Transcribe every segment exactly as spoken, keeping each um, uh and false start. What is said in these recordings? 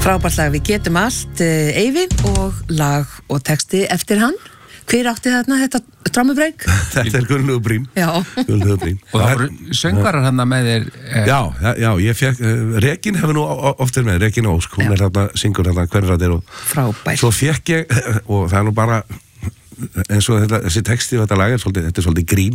Frábært lag, við getum allt, Eyvi og lag og texti eftir hann. Hver átti þarna þetta trommubreik? Þetta er Gunnlaugur Brím. Já. Gunnlaugur Brím. Og það voru söngvarar hann með þér? Eh... Já, já, já, ég fekk, uh, Regín hefur nú oftir með, Regín Ósk, hún já. Er þarna, syngur þarna hverfræðir og... Frábært. Svo fekk ég, og það er nú bara, eins og þetta, þessi texti og þetta lag er svolítið, þetta er svolítið grín.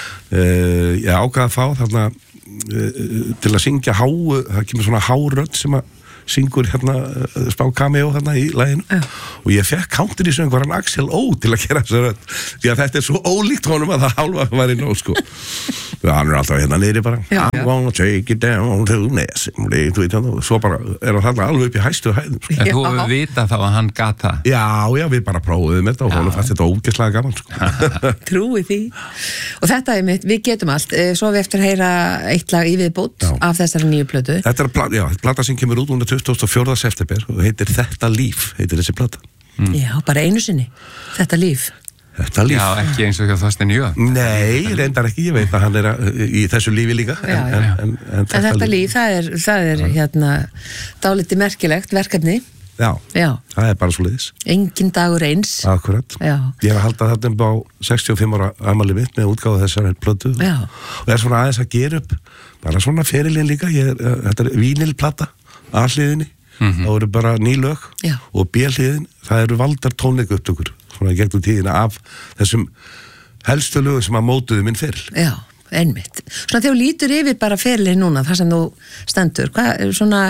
Uh, ég ákvað að fá þarna uh, til að syngja háu, það kemur svona hárödd sem að syngur hérna spá cameo hérna í laginu uh. og ég fekk country söngvaran Axel Ó til að gera þessu rödd því að þetta er svo ólíkt honum að það hálfa var í nóg sko ja, hann er alltaf hérna niðri bara já, já. I wanna take it down to Nessim og svo bara er hann þarna alveg upp í hæstu hæðum sko. En þú hefur vitað þá að hann gat það? Já, já, við bara prófuðum þetta og honum fannst þetta ógeðslega gaman sko. Trúi því og þetta er mitt, við getum allt svo við eftir að heyra eitt lag í viðbót já. Af þessari nýju plötu Þetta er plata, já, plata sem kemur út núna tuttugasta og fjórða september og heitir Þetta líf, heitir þessi plata. Mm. Já, bara einu sinni. Þetta líf. Þetta líf. Já, ekki eins og hjá Þorstein Jöa. Nei, reyndar ekki, ég veit að hann er að, í þessu lífi líka. Já, en, já. En, en, en, en þetta, þetta líf, það er, það er hérna, dálítið merkilegt verkefni. Já, já, það er bara svo leiðis. Engin dagur eins. Akkurat. Já. Ég er að halda þetta um á sextíu og fimm ára afmæli mitt með útgáfu þessari plötu. Já. Og er svona aðeins að gera upp, bara svona ferilinn líka, ég er, þetta er vínilplata, A-hliðinni. Mm-hmm. Það eru bara ný lög já. Og B-hliðin, það eru valdar tónleika upptökur svona gegnum tíðina af þessum helstu lögum sem að mótuðu minn feril. Já, einmitt. Svona þegar þú lítur yfir bara ferilinn núna, þar sem þú stendur, hvað er svona,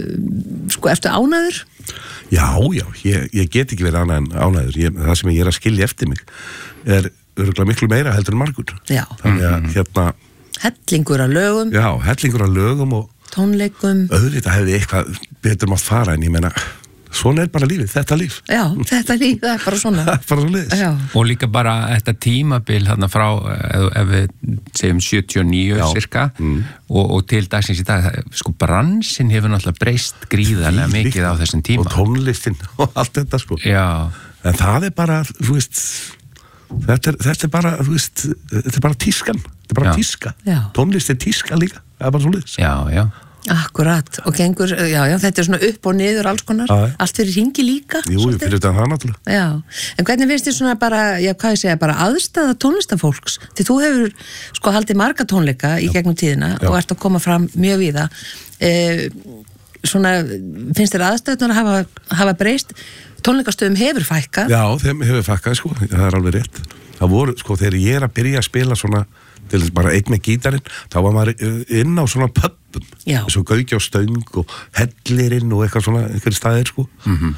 sko, ertu ánæður? Já, já, ég, ég get ekki verið annað en ánæður. Ég, það sem ég er að skilja eftir mig er örugglega miklu meira heldur en margur. Já. Þannig að hérna... Hellingur af lögum. Já, hellingur af lögum og tónleikum. Auðvitað hefði eitthvað betur mátt fara en ég meina, svona er bara lífið, þetta líf. Já, þetta líf, það er bara svona. Það er bara svo leiðis. Og líka bara þetta tímabil hérna frá, ef við segjum sjötíu og níu já. Cirka, mm. og, og til dagsins í dag, það, sko bransin hefur náttúrulega breyst gríðarlega Því, mikið á þessum tíma. Og tónlistin og allt þetta sko. Já. En það er bara, þú veist, þetta er, þetta er bara, þú veist, þetta er bara tískan. Þetta er bara já. Tíska. Já. Tónlist er tíska líka, það er bara svo leiðis. Já, já. Akkurat, og gengur, já, já, þetta er svona upp og niður alls konar, Æ. Allt fyrir hringi líka. Jú, fyrir þetta það náttúrulega. Já, en hvernig finnst þér svona bara, já, hvað ég segja, bara aðstæða tónlistafólks? Því þú hefur, sko, haldið marga tónleika í já. Gegnum tíðina já. Og ert að koma fram mjög víða. Eh, svona, finnst þér aðstæðunar að hafa, hafa breyst? Tónleikastöðum hefur fækkað? Já, þeim hefur fækkað, sko, það er alveg rétt. Það voru, sko, þegar ég er að byrja að spila svona til þess bara einn með gítarinn, þá var maður inn á svona pöppum, eins og Gaukja og Stöng og Hellirinn og eitthvað svona, einhverjir staðir, sko. Mm-hmm.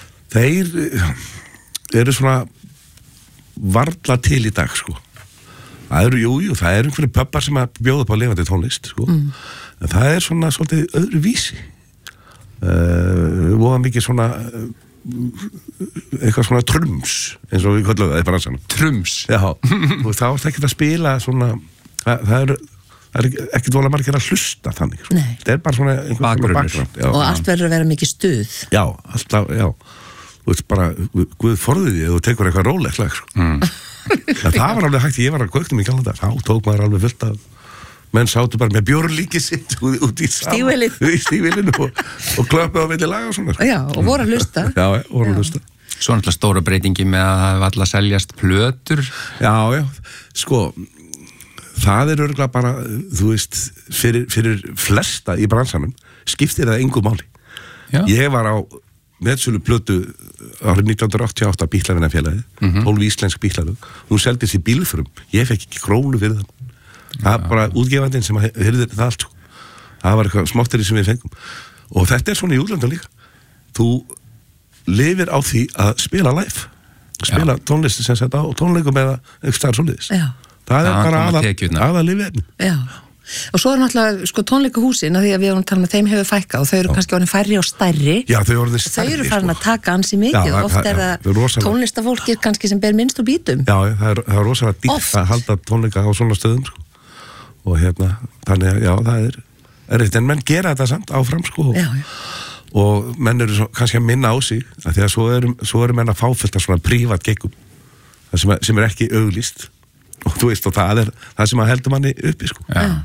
Þeir eru svona varla til í dag, sko. Það eru, jú, jú, það eru einhverjir pöppar sem að bjóða upp á lifandi tónlist, sko. Mm. En það er svona svolítið öðru vísi. Uh, voða mikið svona... eitthvað svona trums eins og við köllum það í bransanum trums, já, og þá er ekki að spila svona, það, það er, er ekkert vola margir að hlusta þannig sko. Það er bara svona einhvern bakgrunn og allt verður að vera mikið stuð já, alltaf, já þú veist bara, Guð forðið því að þú tekur eitthvað rólegt lag sko. mm. það var alveg hægt, ég var að Gauknum í Kanada þá tók maður alveg fullt af menn sátu bara með bjórlíki sitt út, út í stígvélinu og, og klöppuð á milli laga og svona. Já, og voru að hlusta. Já, voru að hlusta. Svo náttúrulega stóra breytingi með að það var alltaf seljast plötur. Já, já, sko, það er örugglega bara, þú veist, fyrir, fyrir flesta í bransanum skiptir það engu máli. Já. Ég var á meðsölu plötu árið nítján hundruð áttatíu og átta Bílavinafélagið, mm-hmm. tólf íslensk bílalög, hún seldist í bílförum, ég fekk ekki krónu fyrir það. Það er bara útgefandinn sem hyrðir það allt sko. Það var eitthvað smáttirinn sem við fengum og þetta er svona í útlöndum líka þú lifir á því að spila live spila já. Tónlisti sem sett á tónleikum eða eitthvað starf svoleiðis það er bara aða, aða lifið já og svo er náttúrulega sko tónleikahúsin að því að við erum að tala með þeim hefur fækkað og þau eru já. Kannski orðin færri og stærri já þau eru orðin stærri þau eru farin að taka ansi mikið já, og oft er það tónlistafólkir kannski sem ber minnst úr bítum já það er, það er rosalega dýrt að halda tónleika á svona stöðum sko. Og hérna, þannig að já, það er erfitt, en menn gera þetta samt áfram sko já, já. Og menn eru svo, kannski að minna á sig að því að svo eru, svo eru menn að fáfylta svona prívat geggum sem, sem er ekki auglýst og þú veist og það er það sem að heldur manni uppi sko já.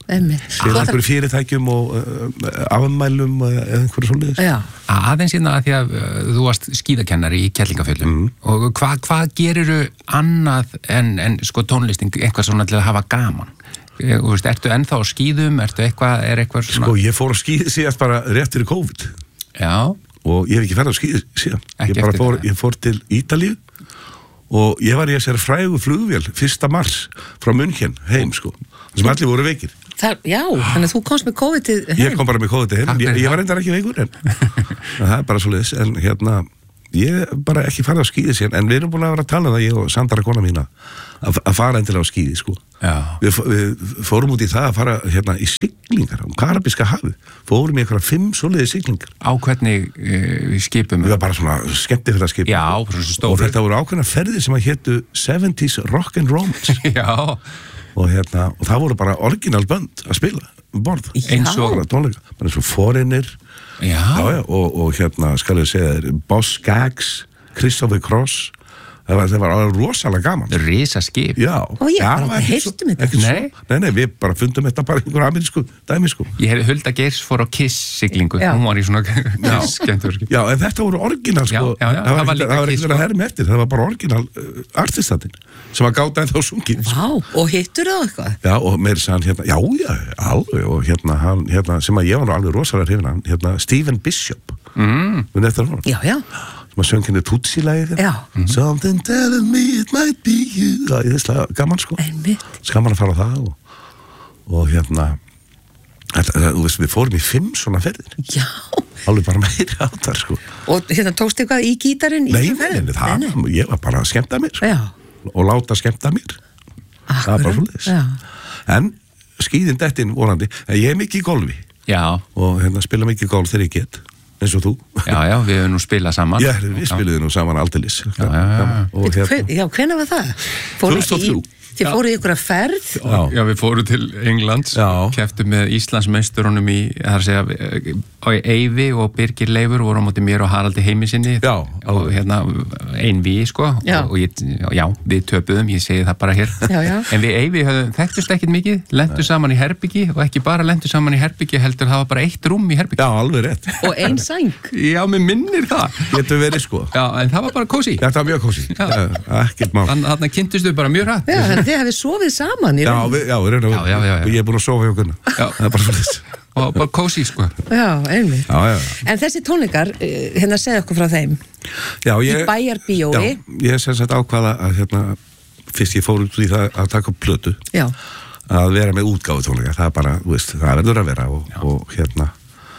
Fyrir einhverju fyrirtækjum og uh, afmælum eða einhverju svoleiðis. Já. Aðeins hérna að því að uh, þú varst skíðakennari í Kerlingafjöllum mm. og hvað hva geriru annað en, en sko tónlisting, eitthvað svona til að hafa gaman? Þú veist, ertu ennþá á skíðum, ertu eitthvað, er eitthvað svona... Sko, ég fór að skíði síðast bara rétt fyrir COVID. Já. Og ég hef ekki ferð á skíði síðan. Ekki ég bara eftir fór, það. ég fór til Ítalíu og ég var í þessari frægu flugvél fyrsta mars frá München heim, sko. Það sem allir voru veikir. Það, já, þannig að þú komst með COVID heim. Ég kom bara með COVID heim, ég, ég var reyndar ekki veikur en það er bara svoleiðis, en hérna ég bara ekki farið á skíði síðan, en við erum búin að vera að tala um það, ég og Sandra kona mína að, að fara endilega á skíði, sko. Við, við fórum út í það að fara hérna í siglingar á Karabíska hafi, fórum í einhverja fimm svoleiði siglingar. Á hvernig uh, skipum? Við var bara svona skemmti fyrir að skipa. Já, svona stóri. Og þetta voru ákveðna ferðir sem að hétu seventies Rock and Romance. Já. Og hérna, og það voru bara original bönd að spila um borð. Eins og tónleika, bara eins og Foreigner. Já. Já, já, og, og hérna, skal ég segja þér, Boss Skaggs, Christopher Cross. Það var, það var alveg rosalega gaman. Risaskip. Já. Og ég já, bara heyrtum þetta. Nei. nei, nei, við bara fundum þetta bara einhver amerísku dæmi, sko. Ég hef Hulda Geirs fór á Kiss-siglingu. Hún var í svona Kiss-skemmturskip. Já, en þetta voru orginal, sko. Já, já, já. Það var, það var ekki verið að herma eftir. Það var bara orginal uh, artistatinn sem var gáta en þá sungið. Vá, og hittur það eitthvað? Já, og meiri sann hérna, já, já, alveg, og hérna, hann, hérna, sem að ég var alveg rosalega hrifin hann, hérna, Stephen Bishop. Mm. Já, já. Maður söng henni Tutsi-lagið Já. Something telling me it might be you. Það er þesslega gaman, sko. Einmitt. Skaman að fara á það og, og hérna þetta, það, þú veist, við fórum í fimm svona ferðir. Já. Alveg bara meiri áttar, sko. Og hérna tókstu eitthvað í gítarinn? Nei, nei, það, nei, nei. Ég var bara að skemmta mér. Já. Og láta skemmta mér. Akkurat. Það var bara svoleiðis. Já. En skíðin dettin vorandi, ég er mikið í golfi. Já. Og hérna spila mikið golf þegar ég get. Eins og þú. Já, já, við hefum nú spilað saman. Já, við spiluðum nú saman aldeilis. Já, já, já. Og hérna, Já, hvenær var það? tvö þúsund og þrjú. Þið fóruð í ykkur að ferð? Já. Já, við fórum til Englands, Já. keftum með Íslandsmeisturunum í, það er að segja, á Eyvi og Birgir Leifur voru á móti mér og Haraldi Heimissinni. Já. Og hérna, einví, sko. Já. Og ég, já, við töpuðum, ég segi það bara hér. Já, já. En við Eyvi höfum þekktust ekkit mikið, lentu saman í herbyggi og ekki bara lentu saman í herbyggi, heldur það var bara eitt rúm í herbyggi. Já, alveg rétt. Og ein sæng? Já, mér minnir það. Getur verið, sko. Já, en það var bara kósí. Þetta var mjög kósí. Ekkert mál. Þannig kynntust við bara mjög rætt. Já, þannig að þið hefði sofið saman í Já, raun. við, já, við reynum. Já, já, já, já. Ég er búin að sofa hjá Gunnar. Já. Það er bara svolítið. Og bara kósí, sko. Já, einmitt. Já, já, já. En þessi tónleikar, eh, hérna segja okkur frá þeim. Já, ég... Í Bæjarbíói. Já, ég sem sagt ákvaða að hérna, fyrst ég fór út í það að taka upp plötu. Já. Að vera með útgáfu tónleika. Það er bara, þú veist, það verður að vera og, og hérna...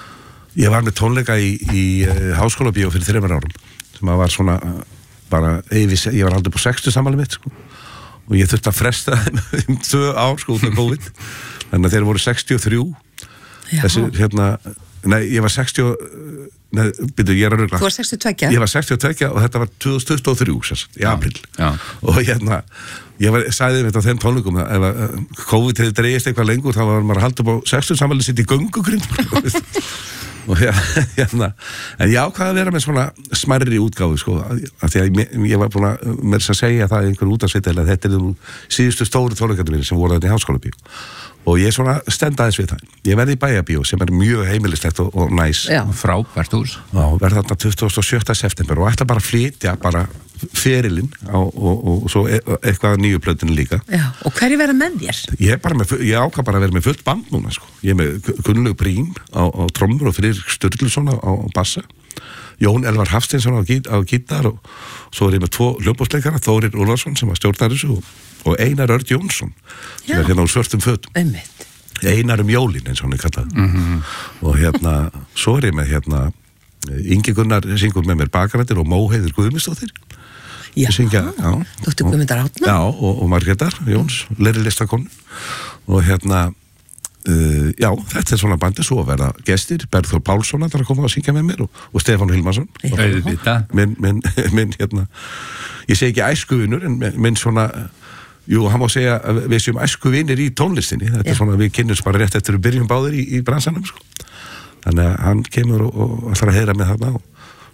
Ég var með tónleika í, í uh, Háskólabíó fyrir þreymur árum. Sem að var svona, uh, bara, ég, ég var aldrei på sextíu sammæli mitt, sko. Og ég þurfti að fresta þeim um tvö ár, sko, út af COVID. Þannig að þeir voru sextíu og þrjú. Já. Þessi, hérna, nei, ég var sextíu, nei, byrju, ég er að rugla. Þú var sextíu og tvö? Ég var sextíu og tvö og þetta var tvö þúsund tuttugu og þrjú, sérst, í april. Já. Og hérna, ég var, sagði þeim þetta á þeim tónleikum, ef að COVID hefði dreigist eitthvað lengur, þá var maður að halda upp á sextíu sammæli sitt í göngugrind. Og hérna, en ég ákvaði að vera með svona smærri útgáfu, sko, af því að ég, ég var búin að með þess að segja það í einhverju útvarpsviðtali að þetta er nú síðustu stóru tónleikarnir mínir sem voru þetta í Háskólabíó. Og ég svona stend aðeins við það. Ég verði í Bæjarbíó sem er mjög heimilislegt og, og næs. Já. Frábært hús. Já, verði þarna tuttugasta og sjötta september og ætla bara að flytja bara ferilinn á, og, og, og svo e eitthvað nýju plötinu líka. Já, og hverju verða með þér? Ég er bara með, ég ákvað bara að vera með fullt band núna, sko. Ég er með Gunnlaug Brím á, á trommur og Friðrik Sturluson á, á bassa. Jón Elvar Hafsteinsson á, gít, á gítar og svo er ég með tvo hljóðbúrsleikara, Þórir Úlfarsson sem var stjórnar þessu og, og Einar Örd Jónsson sem Já. er hérna á svörtum fötum. Einmitt. Einar um jólin eins og hann er kallað. Mm-hmm. Og hérna, svo er ég með hérna Ingi Gunnar syngur með mér Bakarættir og Móheiður Guðmundsdóttir. Já, syngja, já. Dóttir Guðmundar Árna. Já, og, og Margrétar Jóns, leiri listakonu. Og hérna, uh, já, þetta er svona bandi, svo að verða gestir, Bergþór Pálsson að koma að syngja með mér og, og Stefán Hilmarsson. Auðvitað. Minn, minn, minn, hérna, ég segi ekki æskuvinur, en minn svona, jú, hann má segja að við séum æskuvinir í tónlistinni. Þetta Já. er svona, við kynnumst bara rétt eftir að byrjum báðir í, í bransanum, sko. Þannig að hann kemur og, og ætlar að heyra með þarna og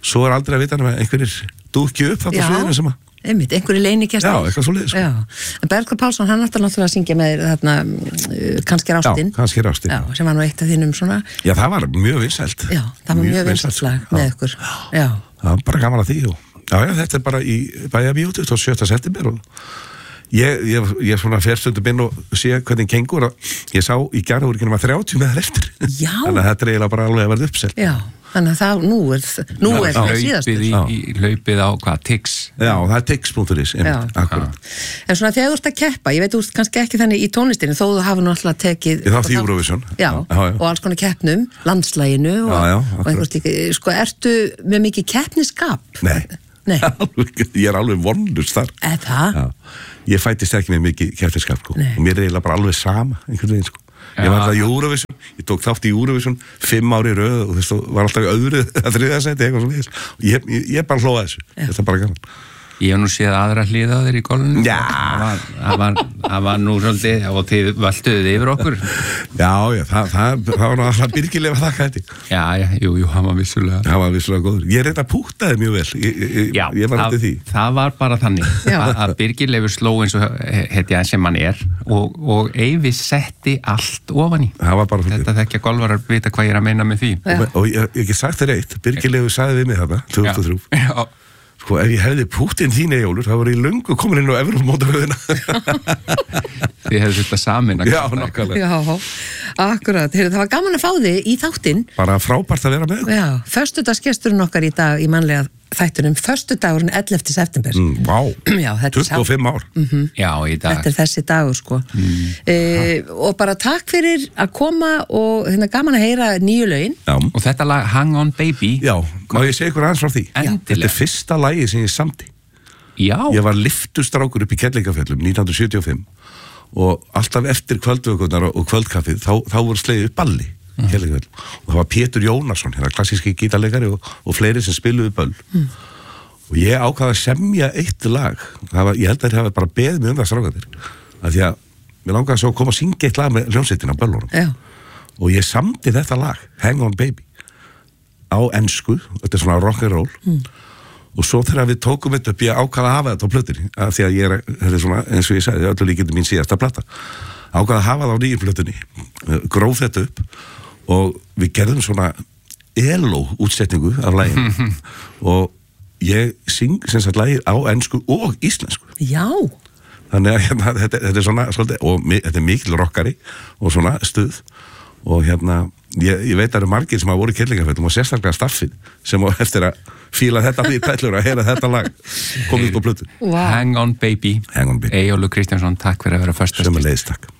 svo er aldrei að vita nema einhverjir dúkju upp þarna sviðinu sem að einmitt, einhverju leynikestir. Já, eitthvað svo leiðis. Já, en Bergþór Pálsson, hann ætti náttúrulega að syngja með þarna, uh, kannski er ástin. Já, kannski er ástin. Já, sem var nú eitt af þínum svona. Já, það var mjög vinsælt. Já, það var mjög, mjög vinsælt lag með ykkur. Já. Það var bara gaman að því og, já, já, þetta er bara í Bæjarbíó tuttugasta og sjötta september og ég, ég, ég svona fer stundum inn og sé hvernig gengur og ég sá í Gjárhúrikinu maður þrjátíu með þar eftir. Já. Þannig að þetta er eiginlega bara alveg að verða uppselt. Já. Þannig að það, nú er, nú er það síðastur. Hlaupið í, hlaupið á hvað, Tix? Já, það er Tix punktur is, einmitt, akkurat. En svona þegar þú ert að keppa, ég veit þú ert kannski ekki þannig í tónlistinni, þó þú hafi náttúrulega tekið... Ég þátt í Eurovision. Já, já, já, og alls konar keppnum, landslæginu og, já, já, og einhvers líka, sko, ertu með mikið keppniskap? Nei, Nei. Ég er alveg vonlust þar. Eða það? Já, ég fættist ekki með mikið keppniskap, sko, og mér er eiginlega bara alveg sama, einhvern veginn, sko. Ég var alltaf í Eurovision, ég tók þátt í Eurovision fimm ári í röð og þú veist, var alltaf í öðru að þriðja sæti, eitthvað svona og ég, ég, ég bara hlóða þessu, já. Þetta er bara gaman. Ég hef nú séð aðra hliða á þér í golfinu. Já. Það var, var, var nú svolítið, og þið valtuðið yfir okkur. Já, já, það, það, það var nú alltaf byrgilega þakka þetta. Já, já, jú, jú, hann var vissulega. Það var vissulega góður. Ég reyndi að pútaði mjög vel, ég, ég, já, ég var alltaf því. Það var bara þannig að Birgileifur sló eins og hetja sem hann er og, og Eyvi setti allt ofan í. Það var bara þetta þekkja golfarar vita hvað ég er að meina með því. Og, og ég hef ekki sagt þér eitt, Birgileifur sagði við mig þarna, tvö þúsund og þrjú. Já. Sko, ef ég hefði Pútín þín Eyjólfur, þá var ég löngu komin inn á Evrópumótaröðina. Þið hefðu þetta samin að Já, nákvæmlega. Já, akkurat. Heyrðu, það var gaman að fá þig í þáttinn. Bara frábært að vera með. Já, föstudagsgesturinn okkar í dag í mannlega þættunum, föstudagurinn ellefta september. Mm, vá, Já, þetta er tuttugu og fimm ár. Mm-hmm. Já, í dag. Þetta er þessi dagur, sko. Mm. Eh, og bara takk fyrir að koma og hérna gaman að heyra nýju lögin. Já. Og þetta lag Hang On Baby. Já, má ég segja ykkur aðeins frá því? Endilega. Þetta er fyrsta lagið sem ég samti. Já. Ég var lyftustrákur upp í Kerlingafjöllum nítján hundruð sjötíu og fimm og alltaf eftir kvöldvökunar og kvöldkaffið þá, þá voru slegið upp balli mm. Kerlingafjöllum og það var Pétur Jónasson, hérna klassíski gítarleikari og, og fleiri sem spiluðu böll mm. og ég ákvaði að semja eitt lag, það var, ég held að það hafi bara beðið mig um það strákandir af því að mér langaði svo að koma að syngja eitt lag með hljómsveitina á böllunum Já. Og ég samdi þetta lag, Hang On Baby á ensku, þetta er svona rock'n'roll mm. og svo þegar við tókum þetta upp ég ákvaði að hafa þetta á plötunni af því að ég er, þetta er svona, eins og ég sagði öllu líkindi mín síðasta plata ákvaði að hafa það á nýjum plötunni gróf þetta upp og við gerðum svona eló útsetningu af laginu og ég syng sem sagt lagið á ensku og íslensku Já. Þannig að hérna, þetta, þetta er svona svolítið, og mi, þetta er mikil rockari og svona stuð og hérna ég, ég veit að það eru margir sem hafa voru í Kerlingafjöllum og sérstaklega staffið sem á eftir að fíla þetta við pællur að heyra þetta lag komið upp á plötu Wow. Hang On Baby, Hang On Baby. Eyjólfur Kristjánsson, takk fyrir að vera föstudagsgestur. Sem að leiðist takk